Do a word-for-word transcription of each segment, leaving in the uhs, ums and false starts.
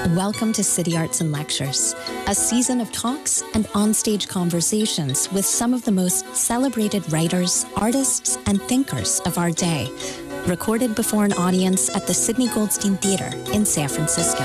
Welcome to City Arts and Lectures, a season of talks and onstage conversations with some of the most celebrated writers, artists, and thinkers of our day, recorded before an audience at the Sidney Goldstein Theater in San Francisco.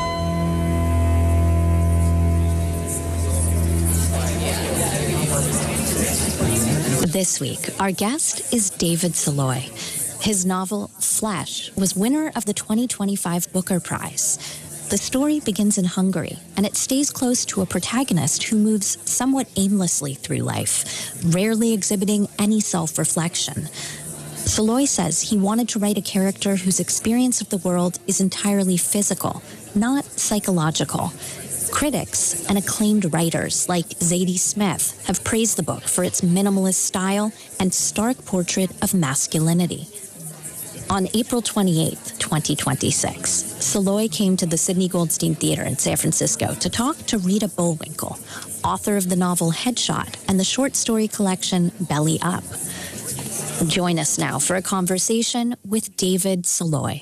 This week, our guest is David Saloy. His novel, Flesh, was winner of the twenty twenty-five Booker Prize. The story begins in Hungary, and it stays close to a protagonist who moves somewhat aimlessly through life, rarely exhibiting any self-reflection. Saloy says he wanted to write a character whose experience of the world is entirely physical, not psychological. Critics and acclaimed writers like Zadie Smith have praised the book for its minimalist style and stark portrait of masculinity. On April twenty-eighth, twenty twenty-six, Saloy came to the Sidney Goldstein Theater in San Francisco to talk to Rita Bullwinkle, author of the novel Headshot and the short story collection Belly Up. Join us now for a conversation with David Saloy.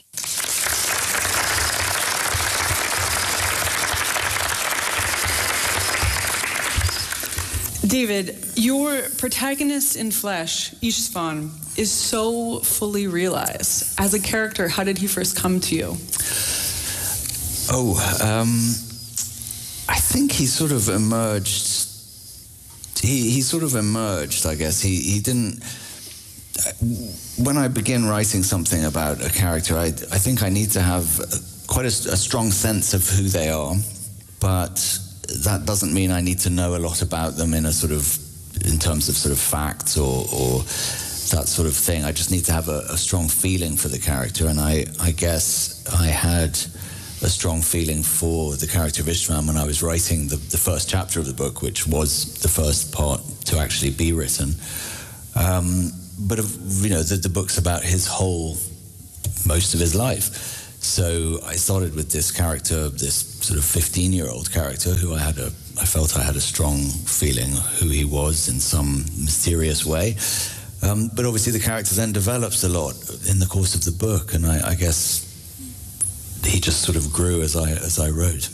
David, your protagonist in Flesh, István, is so fully realized. As a character, how did he first come to you? Oh, um, I think he sort of emerged, he, he sort of emerged, I guess. He, he didn't, when I begin writing something about a character, I, I think I need to have quite a, a strong sense of who they are, but that doesn't mean I need to know a lot about them in a sort of, in terms of sort of facts or, or that sort of thing. I just need to have a, a strong feeling for the character, and I, I guess I had a strong feeling for the character of István when I was writing the, the first chapter of the book, which was the first part to actually be written. Um, but, you know, the, the book's about his whole, most of his life. So I started with this character, this sort of fifteen-year-old character who I had a, I felt I had a strong feeling who he was in some mysterious way. Um, but obviously the character then develops a lot in the course of the book, and I, I guess he just sort of grew as I as I wrote.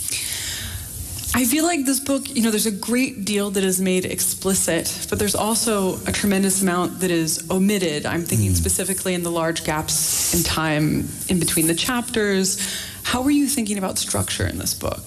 I feel like this book, you know, there's a great deal that is made explicit, but there's also a tremendous amount that is omitted. I'm thinking mm. specifically in the large gaps in time in between the chapters. How were you thinking about structure in this book?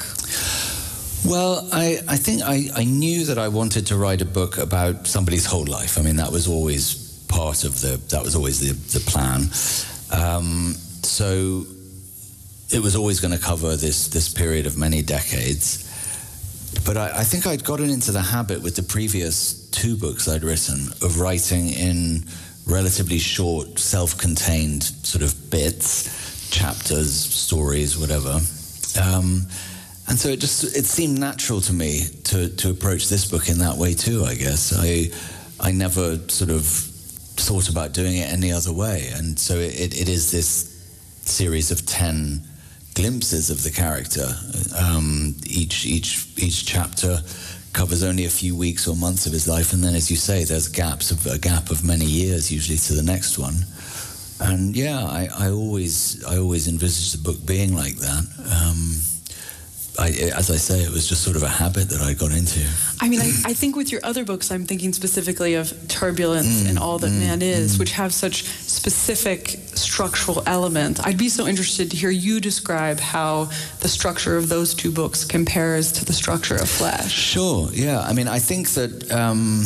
Well, I, I think I, I knew that I wanted to write a book about somebody's whole life. I mean, that was always part of the, that was always the, the plan. Um, so it was always going to cover this, this period of many decades. But I, I think I'd gotten into the habit with the previous two books I'd written of writing in relatively short, self-contained sort of bits, chapters, stories, whatever. Um, and so it just, it seemed natural to me to, to approach this book in that way too, I guess. I, I never sort of thought about doing it any other way. And so it, it is this series of ten glimpses of the character. Um, each each each chapter covers only a few weeks or months of his life, and then, as you say, there's gaps of a gap of many years, usually to the next one. And yeah, I, I always I always envisaged the book being like that. Um, I, as I say, it was just sort of a habit that I got into. I mean, I, I think with your other books, I'm thinking specifically of Turbulence mm, and All That mm, Man Is, mm. which have such specific structural elements. I'd be so interested to hear you describe how the structure of those two books compares to the structure of Flesh. Sure, yeah. I mean, I think that, um,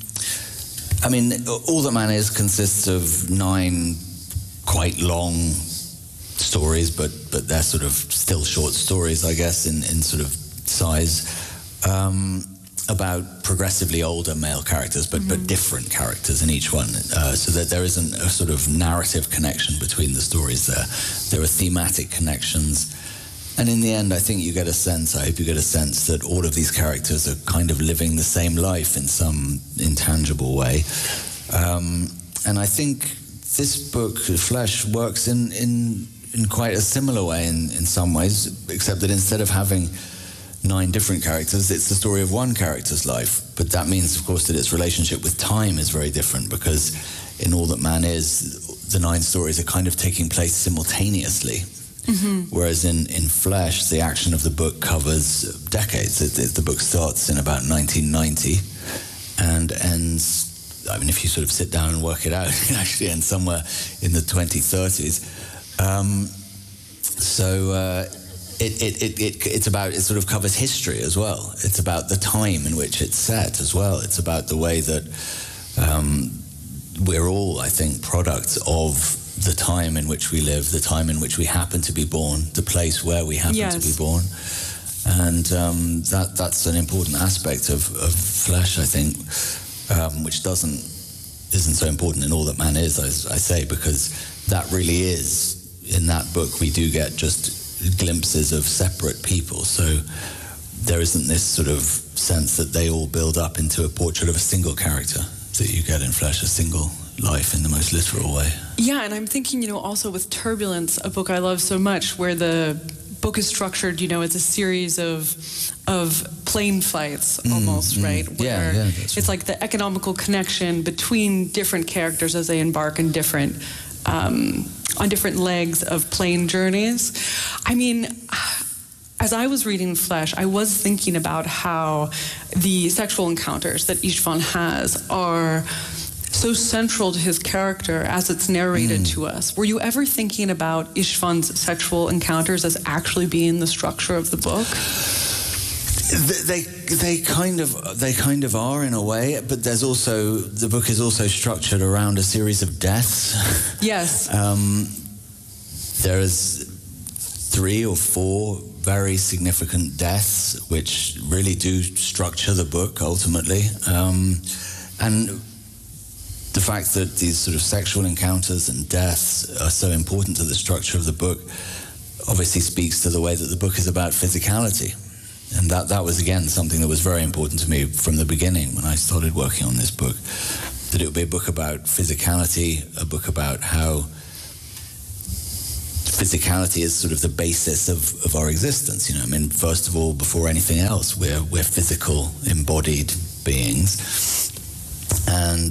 I mean, All That Man Is consists of nine quite long stories, but but they're sort of still short stories, I guess, in, in sort of size, um, about progressively older male characters, but, mm-hmm. but different characters in each one, uh, so that there isn't a sort of narrative connection between the stories there. There are thematic connections, and in the end, I think you get a sense, I hope you get a sense, that all of these characters are kind of living the same life in some intangible way. Um, and I think this book, Flesh, works in... in in quite a similar way in, in some ways, except that instead of having nine different characters, it's the story of one character's life. But that means, of course, that its relationship with time is very different, because in All That Man Is, the nine stories are kind of taking place simultaneously. Mm-hmm. Whereas in, in Flesh, the action of the book covers decades. It, it, the book starts in about nineteen ninety and ends, I mean, if you sort of sit down and work it out, it actually ends somewhere in the twenty thirties. Um, so uh, it, it, it, it, it's about, it sort of covers history as well. It's about the time in which it's set as well. It's about the way that um, we're all, I think, products of the time in which we live, the time in which we happen to be born, the place where we happen yes. to be born. And um, that that's an important aspect of, of Flesh, I think, um, which doesn't isn't so important in All That Man Is, I, I say, because that really is, in that book, we do get just glimpses of separate people. So there isn't this sort of sense that they all build up into a portrait of a single character that you get in Flesh, a single life in the most literal way. Yeah, and I'm thinking, you know, also with Turbulence, a book I love so much, where the book is structured, you know, as a series of of plane fights almost, mm, right? Mm. Yeah, Where yeah, that's it's right. like the economical connection between different characters as they embark in different um, on different legs of plane journeys. I mean, as I was reading Flesh, I was thinking about how the sexual encounters that Istvan has are so central to his character as it's narrated mm. to us. Were you ever thinking about Istvan's sexual encounters as actually being the structure of the book? They they kind of they kind of are in a way, but there's also the book is also structured around a series of deaths. Yes. um, there's three or four very significant deaths, which really do structure the book ultimately, um, and the fact that these sort of sexual encounters and deaths are so important to the structure of the book obviously speaks to the way that the book is about physicality. And that, that was, again, something that was very important to me from the beginning when I started working on this book, that it would be a book about physicality, a book about how physicality is sort of the basis of, of our existence. You know, I mean, first of all, before anything else, we're, we're physical, embodied beings. And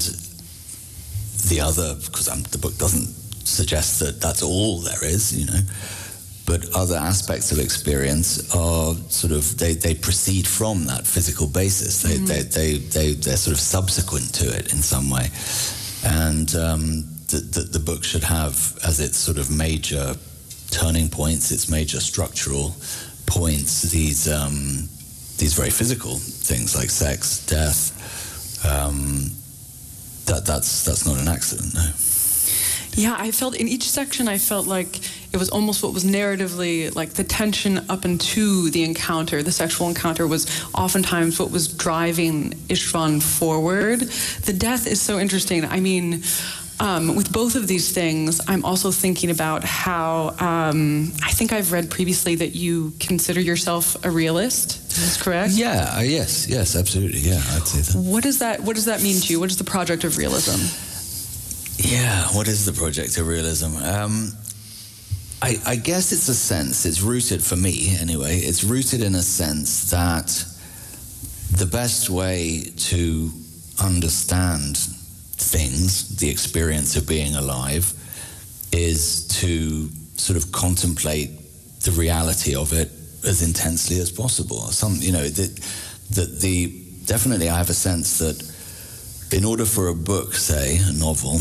the other, because the book doesn't suggest that that's all there is, you know, but other aspects of experience are sort of, they, they proceed from that physical basis. They, mm-hmm. they, they, they, they're sort of subsequent to it in some way. And um, the, the, the book should have as its sort of major turning points, its major structural points, these, um, these very physical things like sex, death. Um, that, that's, that's not an accident, no. Yeah, I felt in each section, I felt like it was almost what was narratively like the tension up into the encounter, the sexual encounter was oftentimes what was driving Istvan forward. The death is so interesting. I mean, um, with both of these things, I'm also thinking about how, um, I think I've read previously that you consider yourself a realist. Is that correct? Yeah, uh, yes, yes, absolutely, yeah, I'd say that. What does that, what does that mean to you? What is the project of realism? Yeah, what is the project of realism? Um, I, I guess it's a sense, it's rooted for me anyway, it's rooted in a sense that the best way to understand things, the experience of being alive, is to sort of contemplate the reality of it as intensely as possible. Some, you know, that that the definitely I have a sense that in order for a book, say, a novel,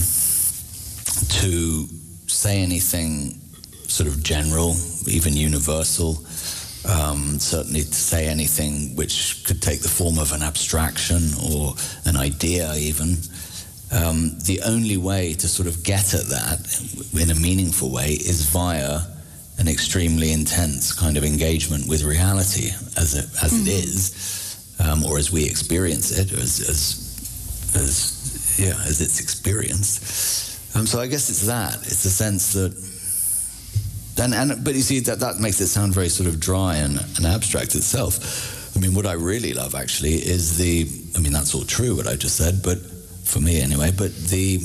to say anything sort of general, even universal, um, certainly to say anything which could take the form of an abstraction or an idea even, um, the only way to sort of get at that in a meaningful way is via an extremely intense kind of engagement with reality as it, as mm-hmm. it is, um, or as we experience it, as, as, as, yeah, as it's experienced. Um, so I guess it's that. It's a sense that, and, and but you see that that makes it sound very sort of dry and, and abstract itself. I mean, what I really love actually is the. I mean, that's all true what I just said, but for me anyway. But the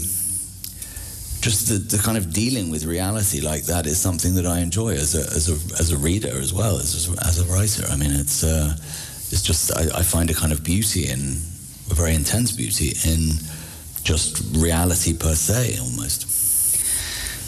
just the, the kind of dealing with reality like that is something that I enjoy as a as a as a reader as well as as a writer. I mean, it's uh, it's just I, I find a kind of beauty in a very intense beauty in just reality per se, almost.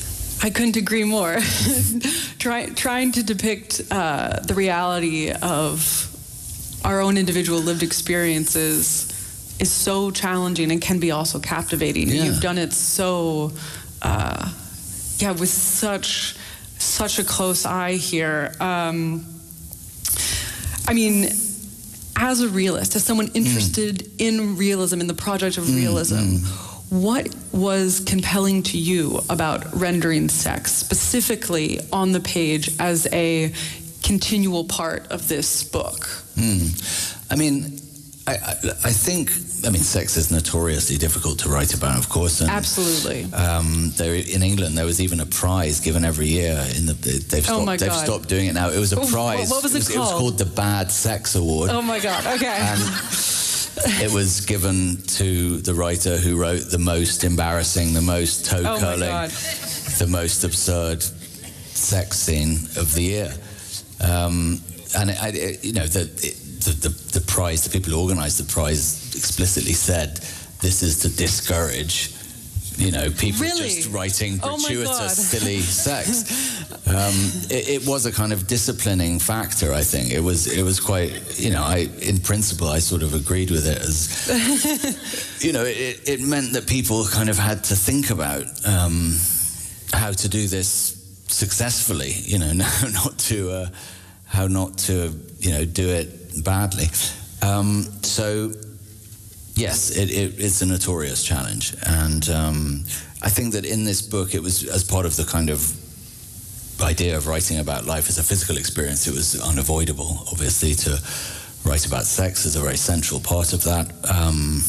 I couldn't agree more. Try, trying to depict uh, the reality of our own individual lived experiences is so challenging and can be also captivating. Yeah. You've done it so, uh, yeah, with such such a close eye here. Um, I mean, as a realist, as someone interested mm. in realism, in the project of mm, realism, mm. what was compelling to you about rendering sex, specifically on the page, as a continual part of this book? Mm. I mean, I, I, I think, I mean, sex is notoriously difficult to write about, of course. And, Absolutely. Um, there, in England, there was even a prize given every year. In the, they've, stopped, oh my they've God. stopped doing it now. It was a prize. What was it, it was, called? It was called the Bad Sex Award. Oh my God, okay. And it was given to the writer who wrote the most embarrassing, the most toe-curling, oh the most absurd sex scene of the year. Um, and, it, it, you know, the... It, The, the, the prize, the people who organised the prize explicitly said this is to discourage, you know, people really? just writing gratuitous, oh silly sex. Um, it, it was a kind of disciplining factor, I think. It was, it was quite, you know, I, in principle, I sort of agreed with it as, you know, it, it meant that people kind of had to think about um, how to do this successfully, you know, not to, uh, how not to, you know, do it badly. Um, so, yes, it, it, it's a notorious challenge. And um, I think that in this book, it was as part of the kind of idea of writing about life as a physical experience, it was unavoidable, obviously, to write about sex as a very central part of that. Um,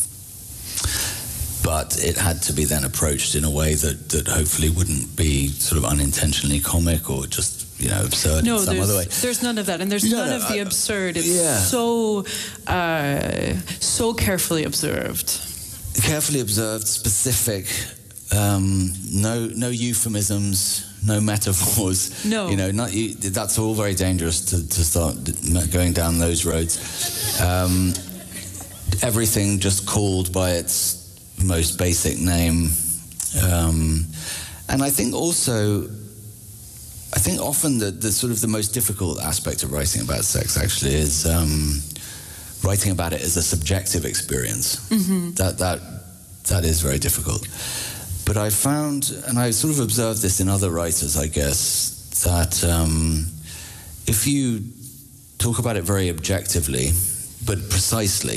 but it had to be then approached in a way that, that hopefully wouldn't be sort of unintentionally comic or just, you know, absurd no, in some other way. There's none of that, and there's no, none no, of the I, absurd. It's yeah. so, uh, so carefully observed. Carefully observed, specific, um, no, no euphemisms, no metaphors. No, you know, not you, that's all very dangerous to, to start going down those roads. Um, everything just called by its most basic name, um, and I think also. I think often the, the sort of the most difficult aspect of writing about sex actually is um, writing about it as a subjective experience. Mm-hmm. That that that is very difficult. But I found, and I sort of observed this in other writers, I guess, that um, if you talk about it very objectively, but precisely,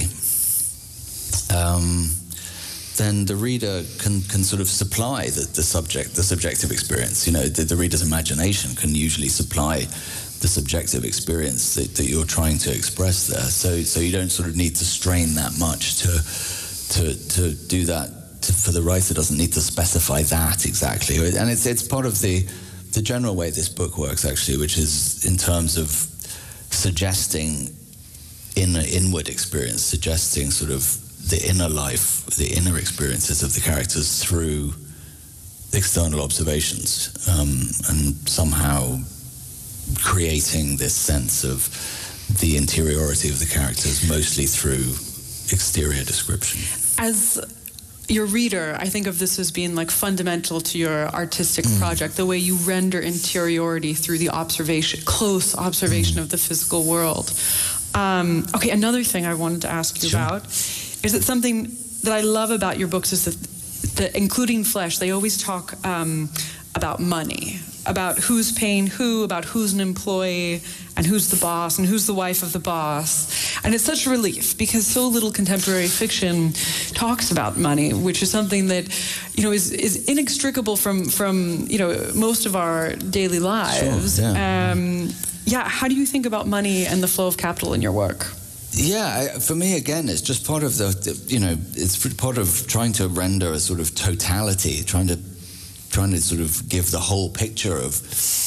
um, then the reader can, can sort of supply the, the subject, the subjective experience. You know, the, the reader's imagination can usually supply the subjective experience that, that you're trying to express there. So, so you don't sort of need to strain that much to to to do that. To, for the writer doesn't need to specify that exactly. And it's it's part of the the general way this book works actually, which is in terms of suggesting inner inward experience, suggesting sort of the inner life, the inner experiences of the characters through external observations, um, and somehow creating this sense of the interiority of the characters mostly through exterior description. As your reader, I think of this as being like fundamental to your artistic mm. project, the way you render interiority through the observation, close observation mm. of the physical world. Um, okay, another thing I wanted to ask you sure. about is that something that I love about your books is that, that including Flesh, they always talk um, about money, about who's paying who, about who's an employee, and who's the boss, and who's the wife of the boss. And it's such a relief, because so little contemporary fiction talks about money, which is something that, you know, is, is inextricable from, from, you know, most of our daily lives. Sure, yeah. Um, yeah, how do you think about money and the flow of capital in your work? Yeah, I, for me, again, it's just part of the, the, you know, it's part of trying to render a sort of totality, trying to, trying to sort of give the whole picture of,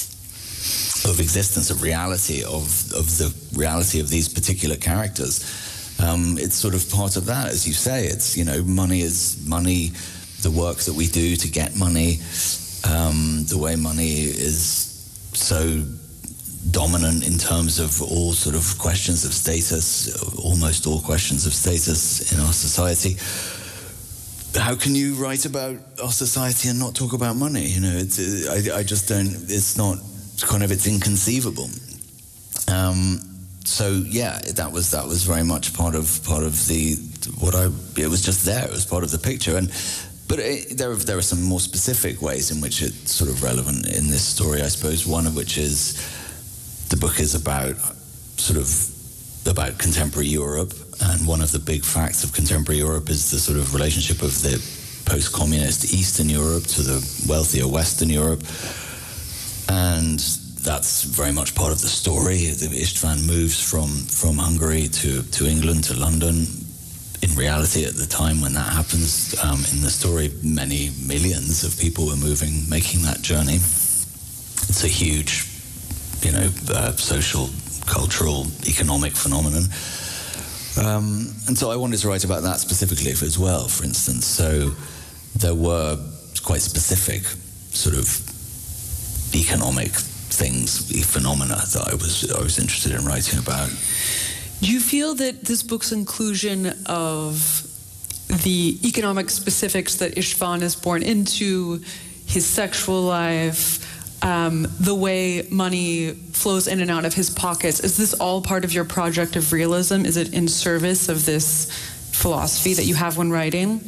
of existence, of reality, of of the reality of these particular characters. Um, it's sort of part of that, as you say. It's, you know, money is money, the work that we do to get money, um, the way money is so dominant in terms of all sort of questions of status, almost all questions of status in our society. how can you write about our society and not talk about money? You know, it's, I, I just don't, it's not, kind of, it's inconceivable. Um, so yeah, that was, that was very much part of, part of the, what I, it was just there, it was part of the picture. And, but it, there, there are some more specific ways in which it's sort of relevant in this story, I suppose, one of which is, the book is about, sort of, about contemporary Europe. And one of the big facts of contemporary Europe is the sort of relationship of the post-communist Eastern Europe to the wealthier Western Europe. And that's very much part of the story. Istvan moves from, from Hungary to, to England, to London. In reality, at the time when that happens, um, in the story, many millions of people were moving, making that journey. It's a huge, you know, uh, social, cultural, economic phenomenon. Um, and so I wanted to write about that specifically as well, for instance. So there were quite specific sort of economic things, phenomena that I was I was interested in writing about. Do you feel that this book's inclusion of the economic specifics that Istvan is born into, his sexual life, Um, the way money flows in and out of his pockets, is this all part of your project of realism? Is it in service of this philosophy that you have when writing?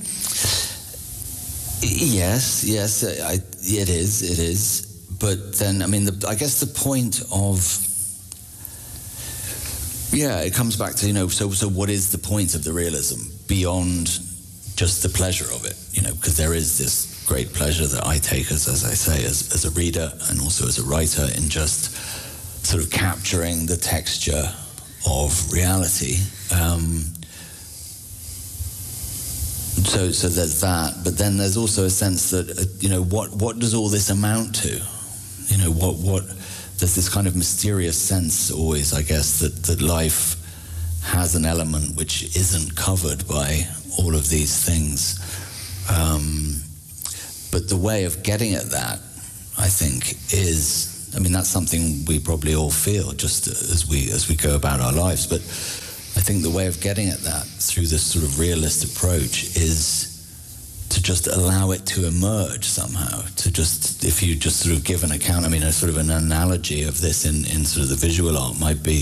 Yes, yes, I, it is, it is. But then, I mean, the, I guess the point of, yeah, it comes back to, you know, so, so what is the point of the realism beyond just the pleasure of it? You know, because there is this great pleasure that I take, as, as I say, as, as a reader and also as a writer, in just sort of capturing the texture of reality. Um, so, so there's that, but then there's also a sense that, uh, you know, what, what does all this amount to? You know, what, what, there's this kind of mysterious sense always, I guess, that, that life has an element which isn't covered by all of these things. Um, But the way of getting at that, I think, is, I mean, that's something we probably all feel just as we as we go about our lives. But I think the way of getting at that through this sort of realist approach is to just allow it to emerge somehow. To just, if you just sort of give an account, I mean, a sort of an analogy of this in, in sort of the visual art might be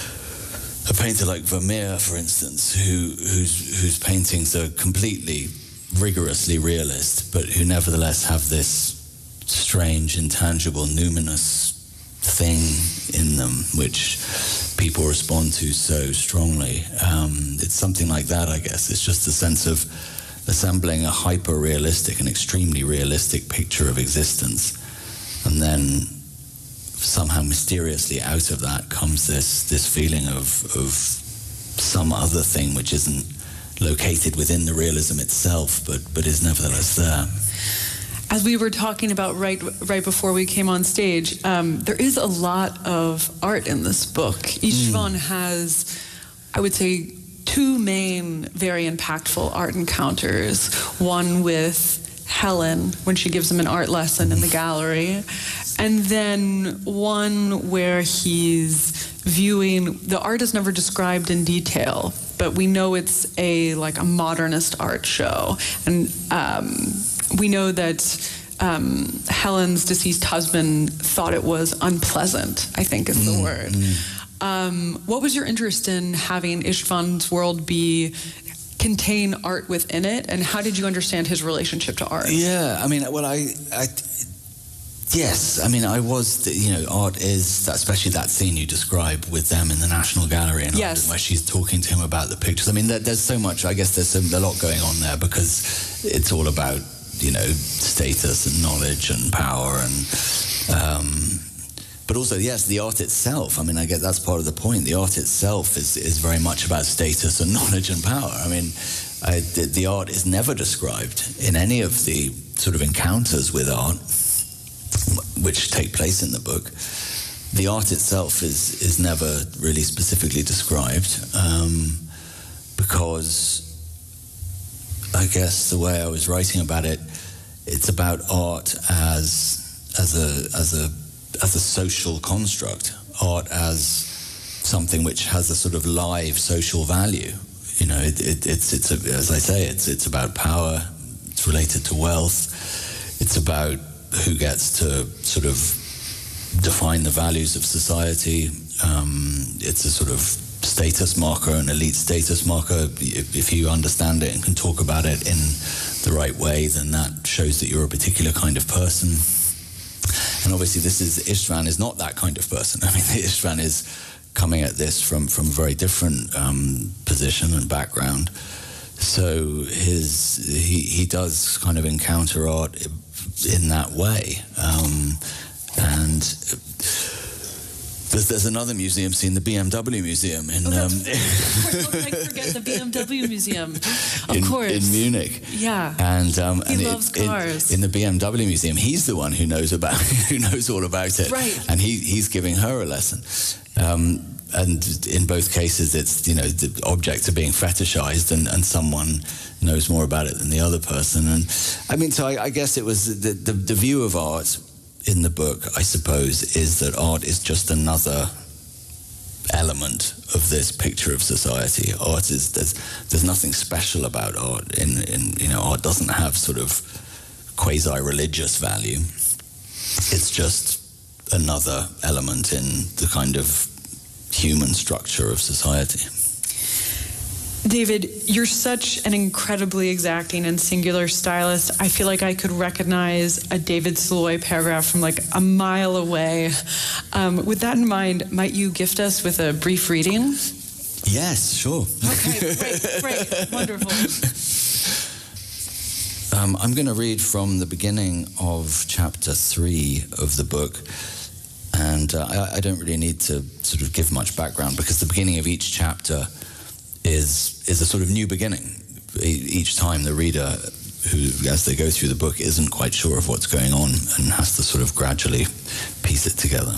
a painter like Vermeer, for instance, who whose whose paintings are completely rigorously realist, but who nevertheless have this strange, intangible, numinous thing in them which people respond to so strongly. Um, it's something like that, I guess. It's just a sense of assembling a hyper-realistic, an extremely realistic picture of existence, and then somehow mysteriously out of that comes this this feeling of of some other thing which isn't located within the realism itself, but but is nevertheless there. As we were talking about right right before we came on stage, um, there is a lot of art in this book. Istvan mm. has, I would say, two main very impactful art encounters. One with Helen, when she gives him an art lesson in the gallery, and then one where he's viewing, the art is never described in detail, but we know it's a like a modernist art show, and um, we know that um, Helen's deceased husband thought it was unpleasant, I think is the mm, word. Mm. Um, what was your interest in having Istvan's world be contain art within it, and how did you understand his relationship to art? Yeah, I mean, well, I, I yes, I mean, I was, you know, art is, especially that scene you describe with them in the National Gallery in yes. London, where she's talking to him about the pictures. I mean, there, there's so much, I guess there's some, a lot going on there, because it's all about, you know, status and knowledge and power and, um, but also, yes, the art itself. I mean, I guess that's part of the point. The art itself is, is very much about status and knowledge and power. I mean, I, the, the art is never described in any of the sort of encounters with art, which take place in the book. The art itself is is never really specifically described, um, because I guess the way I was writing about it, it's about art as as a as a as a social construct, art as something which has a sort of live social value. You know, it, it, it's it's a, as I say, it's it's about power, It's related to wealth. It's about who gets to sort of define the values of society. Um, it's a sort of status marker, an elite status marker. If, if you understand it and can talk about it in the right way, then that shows that you're a particular kind of person. And obviously this is, Istvan is not that kind of person. I mean, Istvan is coming at this from, from a very different um, position and background. So his, he, he does kind of encounter art in that way. Um, and there's, there's another museum scene, the B M W Museum in... Oh, um, I forget the B M W Museum, of in, course. In Munich. Yeah. And, um, he and loves it, cars. In, in the B M W Museum, he's the one who knows about, who knows all about it. Right. And he, he's giving her a lesson. Um, and in both cases, it's, you know, the objects are being fetishized, and, and someone knows more about it than the other person. And I mean, so I, I guess it was the, the, the view of art in the book, I suppose, is that art is just another element of this picture of society. Art is, there's, there's nothing special about art. In, in, you know, art doesn't have sort of quasi-religious value. It's just another element in the kind of human structure of society. David, you're such an incredibly exacting and singular stylist. I feel like I could recognize a David Saloy paragraph from like a mile away. Um, with that in mind, might you gift us with a brief reading? Yes, sure. Okay, great, great, wonderful. Um, I'm going to read from the beginning of chapter three of the book. And uh, I, I don't really need to sort of give much background, because the beginning of each chapter is is a sort of new beginning. E- each time the reader, who as they go through the book, isn't quite sure of what's going on and has to sort of gradually piece it together.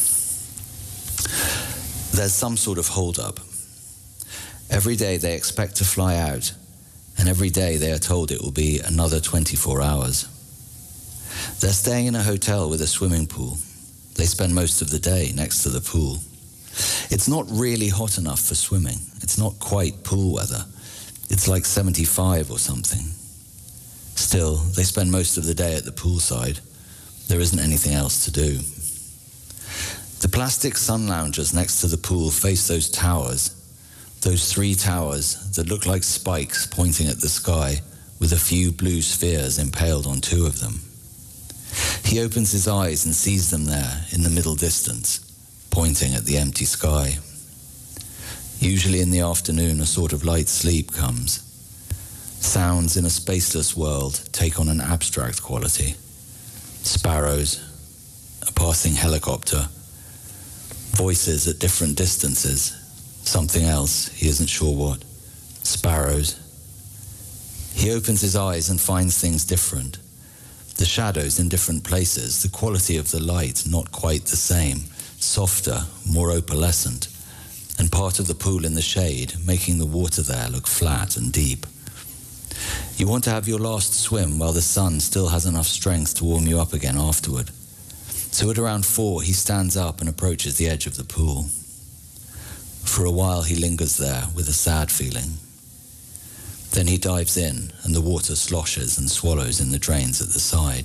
There's some sort of hold-up. Every day they expect to fly out, and every day they are told it will be another twenty-four hours. They're staying in a hotel with a swimming pool. They spend most of the day next to the pool. It's not really hot enough for swimming. It's not quite pool weather. It's like seventy-five or something. Still, they spend most of the day at the poolside. There isn't anything else to do. The plastic sun loungers next to the pool face those towers, those three towers that look like spikes pointing at the sky, with a few blue spheres impaled on two of them. He opens his eyes and sees them there in the middle distance, pointing at the empty sky. Usually in the afternoon, a sort of light sleep comes. Sounds in a spaceless world take on an abstract quality. Sparrows, a passing helicopter, voices at different distances, something else, he isn't sure what. Sparrows. He opens his eyes and finds things different. The shadows in different places, the quality of the light not quite the same, softer, more opalescent, and part of the pool in the shade, making the water there look flat and deep. You want to have your last swim while the sun still has enough strength to warm you up again afterward. So at around four, he stands up and approaches the edge of the pool. For a while, he lingers there with a sad feeling. Then he dives in, and the water sloshes and swallows in the drains at the side.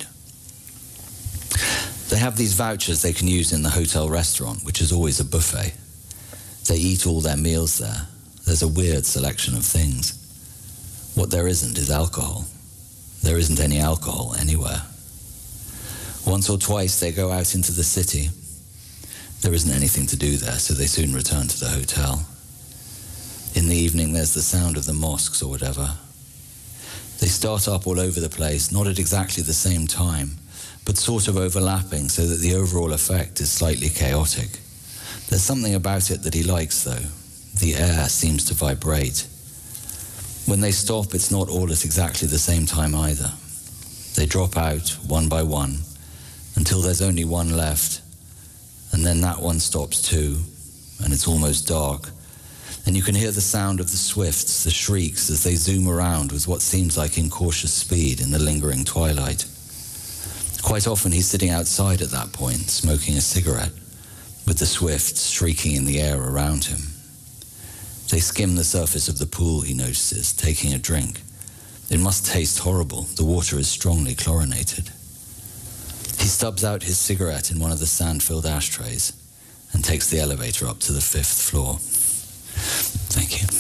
They have these vouchers they can use in the hotel restaurant, which is always a buffet. They eat all their meals there. There's a weird selection of things. What there isn't is alcohol. There isn't any alcohol anywhere. Once or twice they go out into the city. There isn't anything to do there, so they soon return to the hotel. In the evening, there's the sound of the mosques or whatever. They start up all over the place, not at exactly the same time, but sort of overlapping so that the overall effect is slightly chaotic. There's something about it that he likes, though. The air seems to vibrate. When they stop, it's not all at exactly the same time either. They drop out, one by one, until there's only one left, and then that one stops too, and it's almost dark. And you can hear the sound of the swifts, the shrieks, as they zoom around with what seems like incautious speed in the lingering twilight. Quite often he's sitting outside at that point, smoking a cigarette, with the swifts shrieking in the air around him. They skim the surface of the pool, he notices, taking a drink. It must taste horrible. The water is strongly chlorinated. He stubs out his cigarette in one of the sand-filled ashtrays and takes the elevator up to the fifth floor. Thank you.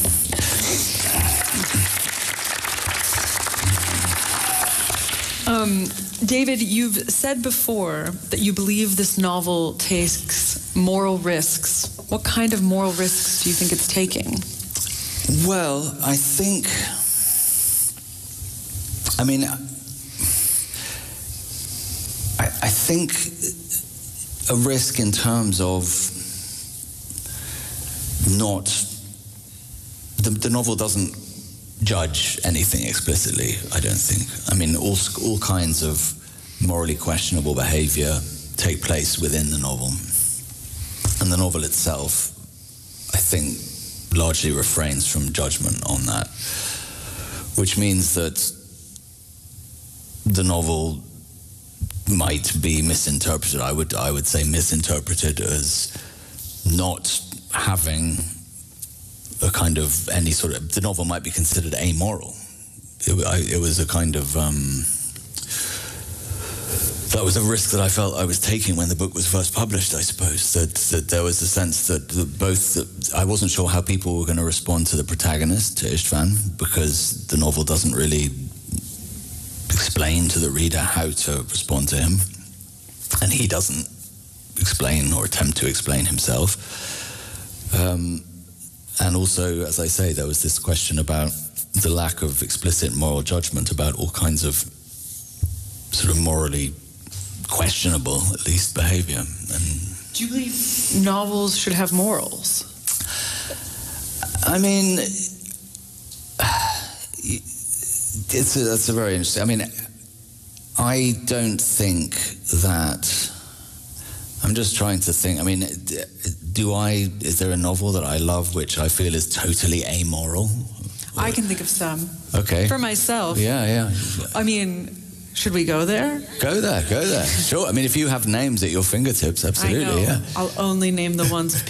Um, David, you've said before that you believe this novel takes moral risks. What kind of moral risks do you think it's taking? Well, I think... I mean, I, I think a risk in terms of not... The, the novel doesn't judge anything explicitly, I don't think. I mean, all, all kinds of morally questionable behavior take place within the novel. And the novel itself, I think, largely refrains from judgment on that, which means that the novel might be misinterpreted. I would, I would say misinterpreted as not having a kind of any sort of, the novel might be considered amoral. It, I, it was a kind of, um, that was a risk that I felt I was taking when the book was first published, I suppose, that, that there was a sense that, that both, that I wasn't sure how people were going to respond to the protagonist, to Istvan, because the novel doesn't really explain to the reader how to respond to him, and he doesn't explain or attempt to explain himself. Um, And also, as I say, there was this question about the lack of explicit moral judgment about all kinds of sort of morally questionable, at least, behavior. And do you believe novels should have morals? I mean, it's a, that's a very interesting... I mean, I don't think that... I'm just trying to think. I mean, do I, is there a novel that I love which I feel is totally amoral? I can think of some. Okay. For myself. Yeah, yeah. I mean, should we go there? Go there, go there. Sure. I mean, if you have names at your fingertips, absolutely, I know. yeah. I'll only name the ones